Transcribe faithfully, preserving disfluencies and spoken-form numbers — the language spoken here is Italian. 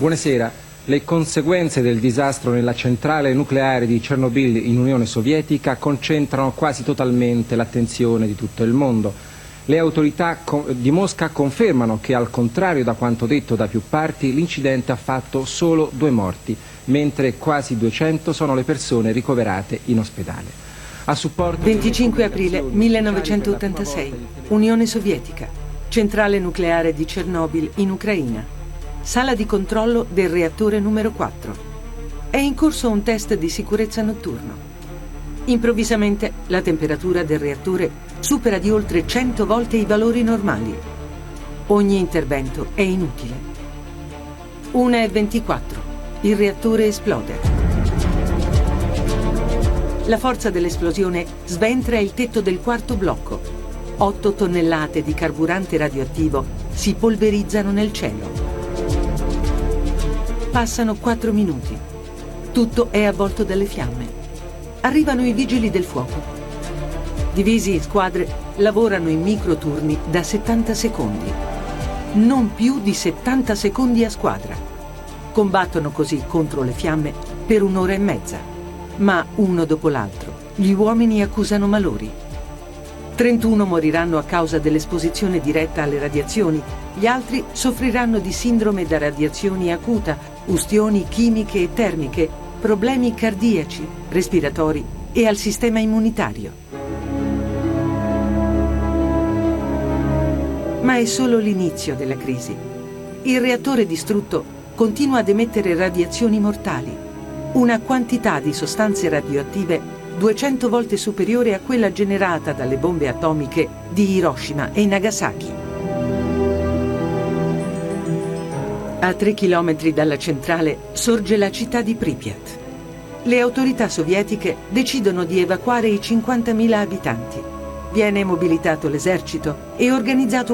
Buonasera. Le conseguenze del disastro nella centrale nucleare di Chernobyl in Unione Sovietica concentrano quasi totalmente l'attenzione di tutto il mondo. Le autorità di Mosca confermano che, al contrario da quanto detto da più parti, l'incidente ha fatto solo due morti, mentre quasi duecento sono le persone ricoverate in ospedale. A supporto venticinque aprile millenovecentottantasei, Unione Sovietica, centrale nucleare di Chernobyl in Ucraina. Sala di controllo del reattore numero quattro. È in corso un test di sicurezza notturno. Improvvisamente la temperatura del reattore supera di oltre cento volte i valori normali. Ogni intervento è inutile. una e ventiquattro. Il reattore esplode. La forza dell'esplosione sventra il tetto del quarto blocco. otto tonnellate di carburante radioattivo si polverizzano nel cielo. Passano quattro minuti. Tutto è avvolto dalle fiamme. Arrivano i vigili del fuoco. Divisi in squadre, lavorano in microturni da settanta secondi. Non più di settanta secondi a squadra. Combattono così contro le fiamme per un'ora e mezza. Ma uno dopo l'altro, gli uomini accusano malori. trentuno moriranno a causa dell'esposizione diretta alle radiazioni. Gli altri soffriranno di sindrome da radiazioni acuta, ustioni chimiche e termiche, problemi cardiaci, respiratori e al sistema immunitario. Ma è solo l'inizio della crisi. Il reattore distrutto continua ad emettere radiazioni mortali, una quantità di sostanze radioattive duecento volte superiore a quella generata dalle bombe atomiche di Hiroshima e Nagasaki. A tre chilometri dalla centrale sorge la città di Pripyat. Le autorità sovietiche decidono di evacuare i cinquantamila abitanti. Viene mobilitato l'esercito e organizzato